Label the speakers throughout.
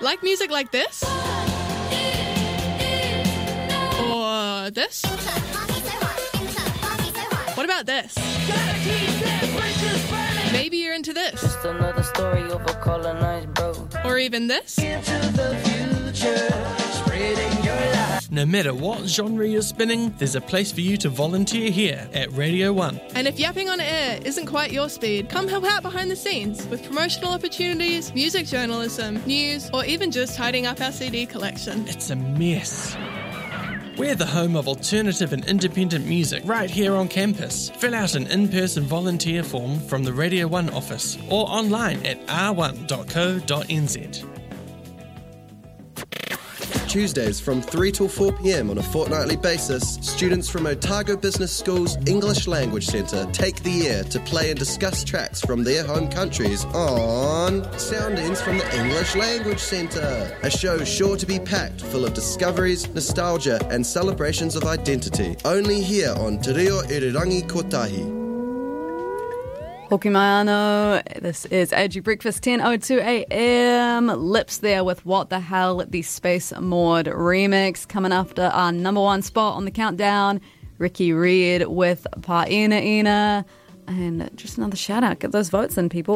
Speaker 1: Like music like this? Or this? What about this? Maybe you're into this.
Speaker 2: Just another story of a colonized bro.
Speaker 1: Or even this?
Speaker 2: Into the future, spreading your light.
Speaker 3: No matter what genre you're spinning, there's a place for you to volunteer here at Radio 1.
Speaker 1: And if yapping on air isn't quite your speed, come help out behind the scenes with promotional opportunities, music journalism, news, or even just tidying up our CD collection.
Speaker 3: It's a mess. We're the home of alternative and independent music right here on campus. Fill out an in-person volunteer form from the Radio 1 office or online at r1.co.nz.
Speaker 4: Tuesdays from 3 till 4 p.m. on a fortnightly basis, students from Otago Business School's English Language Centre take the air to play and discuss tracks from their home countries on Soundings from the English Language Centre, a show sure to be packed full of discoveries, nostalgia and celebrations of identity. Only here on Te Reo Irirangi Kotahi.
Speaker 5: Hoki mai anō, this is AG Breakfast, 10:02 a.m. Lips there with What the Hell, the Space Maud remix. Coming after our number one spot on the countdown, Ricky Reid with Pāina Ina. And just another shout out, get those votes in, people.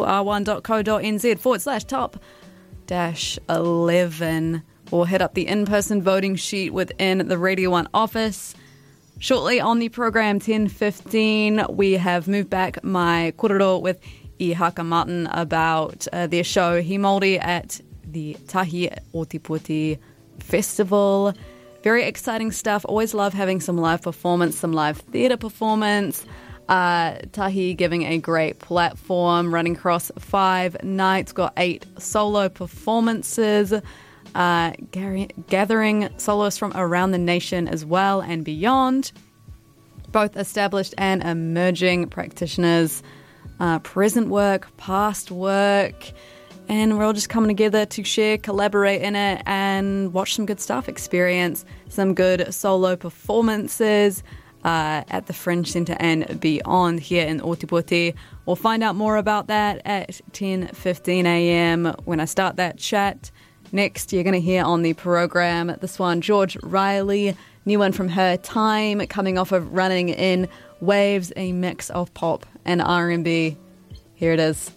Speaker 5: r1.co.nz/top-11. Or hit up the in-person voting sheet within the Radio 1 office. Shortly on the program, 10:15, we have moved back my korero with I Haka Martin about their show He Māori at the Tahi Ōtepoti Festival. Very exciting stuff. Always love having some live performance, some live theatre performance. Tahi giving a great platform, running across 5 nights, got 8 solo performances. Gathering soloists from around the nation as well and beyond, both established and emerging practitioners, present work, past work, and we're all just coming together to share, collaborate in it and watch some good stuff, experience some good solo performances at the Fringe Centre and beyond here in Ōtepoti. We'll find out more about that at 10:15 a.m. when I start that chat. Next, you're going to hear on the program this one, George Riley, new one from her, Time, coming off of Running in Waves, a mix of pop and R&B. Here it is.